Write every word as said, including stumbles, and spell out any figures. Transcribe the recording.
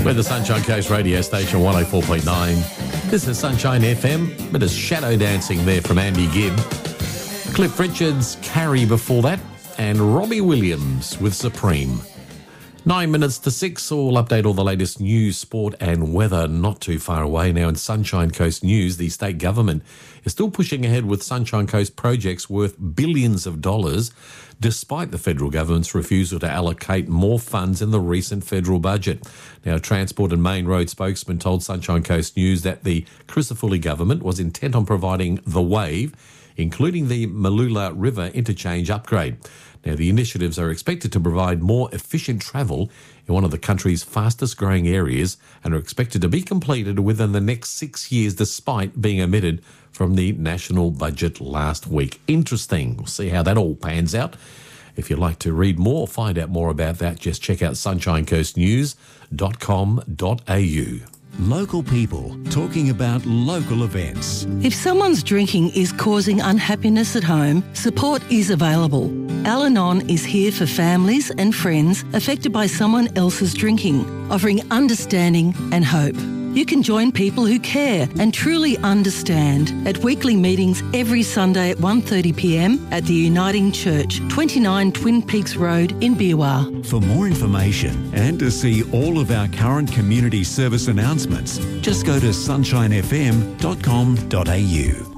We're the Sunshine Coast radio station, one oh four point nine. This is Sunshine F M. Bit of shadow dancing there from Andy Gibb. Cliff Richards, Carrie before that, and Robbie Williams with Supreme. Nine minutes to six, so we'll update all the latest news, sport and weather not too far away. Now in Sunshine Coast news, the state government is still pushing ahead with Sunshine Coast projects worth billions of dollars, despite the federal government's refusal to allocate more funds in the recent federal budget. Now, Transport and Main Road spokesman told Sunshine Coast News that the Crisafulli government was intent on providing the wave, including the Mooloolah River interchange upgrade. Now, the initiatives are expected to provide more efficient travel in one of the country's fastest growing areas and are expected to be completed within the next six years despite being omitted from the national budget last week. Interesting. We'll see how that all pans out. If you'd like to read more, find out more about that, just check out sunshine coast news dot com dot a u. Local people talking about local events. If someone's drinking is causing unhappiness at home, support is available. Al-Anon is here for families and friends affected by someone else's drinking, offering understanding and hope. You can join people who care and truly understand at weekly meetings every Sunday at one thirty p m at the Uniting Church, twenty-nine Twin Peaks Road in Beerwah. For more information and to see all of our current community service announcements, just go to sunshine f m dot com dot a u.